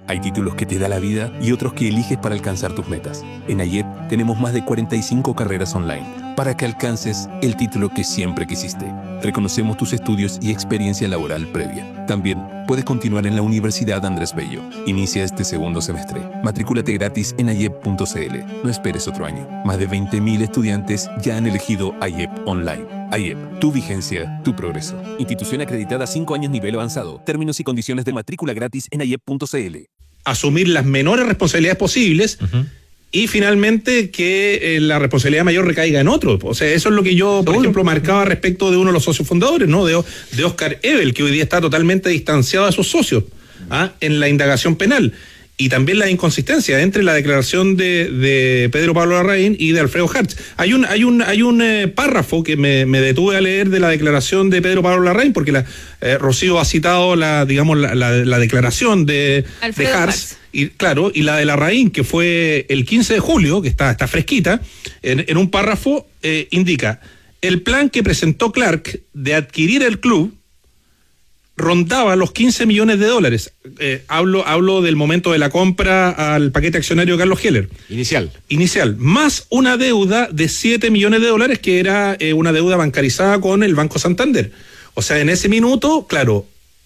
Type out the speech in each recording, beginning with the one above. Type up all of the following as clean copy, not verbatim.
Hay títulos que te da la vida y otros que eliges para alcanzar tus metas. En AYEP tenemos más de 45 carreras online para que alcances el título que siempre quisiste. Reconocemos tus estudios y experiencia laboral previa. También puedes continuar en la Universidad Andrés Bello. Inicia este segundo semestre. Matricúlate gratis en ayep.cl. No esperes otro año. Más de 20.000 estudiantes ya han elegido AYEP Online. AYEP, tu vigencia, tu progreso. Institución acreditada 5 años nivel avanzado. Términos y condiciones de matrícula gratis en ayep.cl. Asumir las menores responsabilidades posibles y finalmente que la responsabilidad mayor recaiga en otro. O sea, eso es lo que yo, por ejemplo, marcaba respecto de uno de los socios fundadores, ¿no? De Oscar Ebel, que hoy día está totalmente distanciado de sus socios en la indagación penal. Y también la inconsistencia entre la declaración de Pedro Pablo Larraín y de Alfredo Hartz. Hay un párrafo que me detuve a leer de la declaración de Pedro Pablo Larraín, porque Rocío ha citado la declaración de Hartz. Y claro, y la de Larraín, que fue el 15 de julio, que está fresquita, en un párrafo indica: el plan que presentó Clark de adquirir el club rondaba los $15 millones. Hablo del momento de la compra al paquete accionario de Carlos Heller. Inicial, más una deuda de $7 millones, que era una deuda bancarizada con el Banco Santander. O sea, en ese minuto, claro,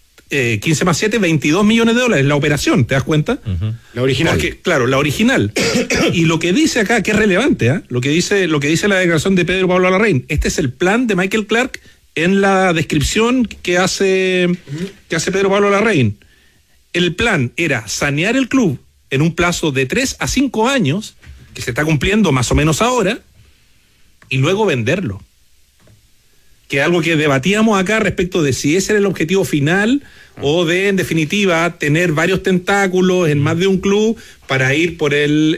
15 más 7, $22 millones, la operación, ¿te das cuenta? La original. Porque, claro, la original. Y lo que dice acá, que es relevante, lo que dice la declaración de Pedro Pablo Larraín, este es el plan de Michael Clark en la descripción que hace Pedro Pablo Larraín. El plan era sanear el club en un plazo de 3 a 5 años, que se está cumpliendo más o menos ahora, y luego venderlo. Que es algo que debatíamos acá respecto de si ese era el objetivo final o de, en definitiva, tener varios tentáculos en más de un club para ir por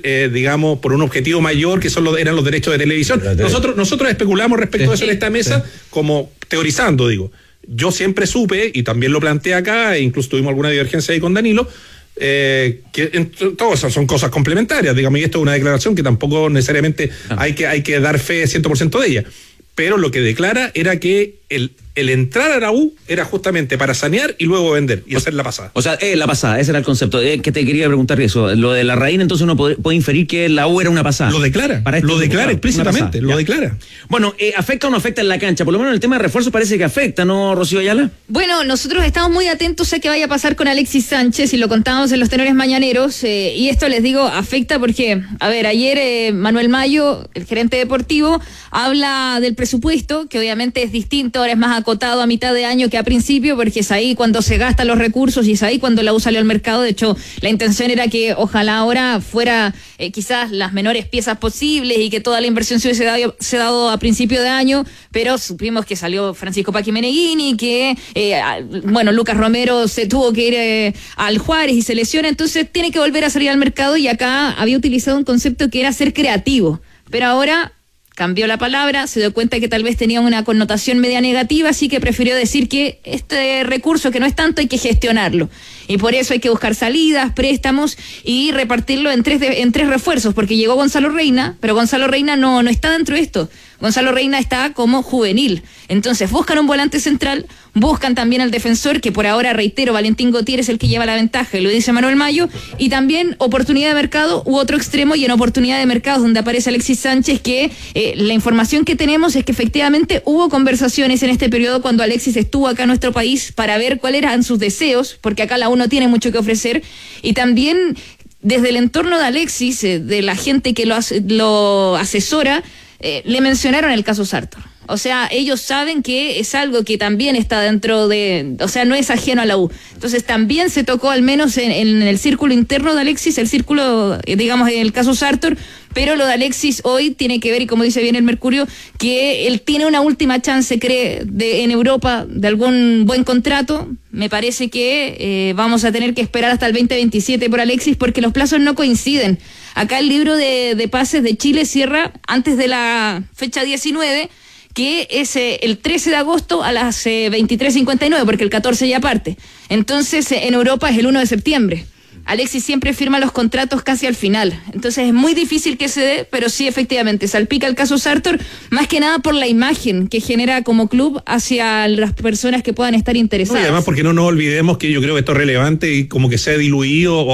por un objetivo mayor, que eran los derechos de televisión. Nosotros especulamos respecto de eso en esta mesa, como teorizando, digo. Yo siempre supe, y también lo planteé acá, e incluso tuvimos alguna divergencia ahí con Danilo, que todas esas son cosas complementarias, digamos, y esto es una declaración que tampoco necesariamente hay que dar fe 100% de ella. Pero lo que declara era que el entrar a la U era justamente para sanear y luego vender y hacer la pasada. O sea, la pasada, ese era el concepto. Que te quería preguntar eso. Lo de Larraín, entonces uno puede inferir que la U era una pasada. Lo declara. Lo declara explícitamente. Lo declara. Bueno, ¿afecta o no afecta en la cancha? Por lo menos en el tema de refuerzo parece que afecta, ¿no, Rocío Ayala? Bueno, nosotros estamos muy atentos a qué vaya a pasar con Alexis Sánchez, y lo contábamos en los tenores mañaneros, y esto les digo, afecta porque, ayer Manuel Mayo, el gerente deportivo, habla del presupuesto, que obviamente es distinto, ahora es más acotado a mitad de año que a principio, porque es ahí cuando se gastan los recursos y es ahí cuando la U salió al mercado. De hecho, la intención era que ojalá ahora fuera quizás las menores piezas posibles y que toda la inversión se hubiese dado a principio de año, pero supimos que salió Francisco Paqui Meneghini, que Lucas Romero se tuvo que ir al Juárez y se lesiona, entonces tiene que volver a salir al mercado, y acá había utilizado un concepto que era ser creativo, pero ahora cambió la palabra, se dio cuenta que tal vez tenía una connotación media negativa, así que prefirió decir que este recurso, que no es tanto, hay que gestionarlo. Y por eso hay que buscar salidas, préstamos y repartirlo en tres refuerzos, porque llegó Gonzalo Reina, pero Gonzalo Reina no está dentro de esto. Gonzalo Reina está como juvenil. Entonces buscan un volante central, buscan también al defensor, que por ahora, reitero, Valentín Gautier es el que lleva la ventaja, y lo dice Manuel Mayo, y también oportunidad de mercado u otro extremo, y en oportunidad de mercado donde aparece Alexis Sánchez, que la información que tenemos es que efectivamente hubo conversaciones en este periodo cuando Alexis estuvo acá en nuestro país para ver cuáles eran sus deseos, porque acá la U no tiene mucho que ofrecer, y también desde el entorno de Alexis, de la gente que lo asesora, le mencionaron el caso Sartor. O sea, ellos saben que es algo que también está dentro o sea, no es ajeno a la U. Entonces también se tocó, al menos en el círculo interno de Alexis, el círculo, digamos, el caso Sartor, pero lo de Alexis hoy tiene que ver, y como dice bien el Mercurio, que él tiene una última chance, cree, en Europa de algún buen contrato. Me parece que vamos a tener que esperar hasta el 2027 por Alexis, porque los plazos no coinciden. Acá el libro de pases de Chile cierra antes de la fecha 19, que es el 13 de agosto a las 23:59, porque el 14 ya parte. Entonces, en Europa es el 1 de septiembre. Alexis siempre firma los contratos casi al final. Entonces es muy difícil que se dé, pero sí, efectivamente, salpica el caso Sartor, más que nada por la imagen que genera como club hacia las personas que puedan estar interesadas. No, y además porque no nos olvidemos que yo creo que esto es relevante y como que se ha diluido